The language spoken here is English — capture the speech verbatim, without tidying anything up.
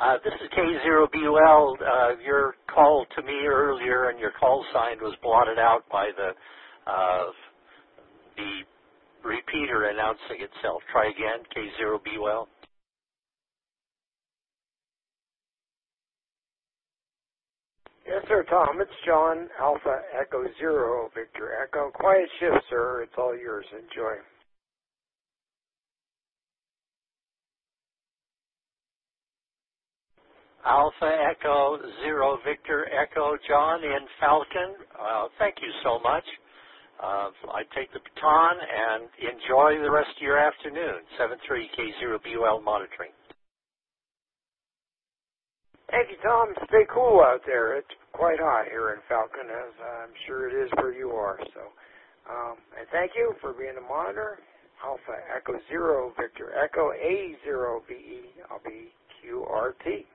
Uh, this is K zero B U L. Uh, your call to me earlier and your call sign was blotted out by the uh, the repeater announcing itself. Try again, K zero B U L. Yes, sir, Tom. It's John, Alpha Echo Zero, Victor Echo. Quiet shift, sir. It's all yours. Enjoy. Alpha Echo Zero Victor Echo John in Falcon. Uh, thank you so much. Uh, I take the baton and enjoy the rest of your afternoon. seven three K zero B U L monitoring. Thank you, Tom. Stay cool out there. It's quite hot here in Falcon, as I'm sure it is where you are. So, um, and thank you for being a monitor. Alpha Echo Zero Victor Echo A zero V E. I'll be Q R T.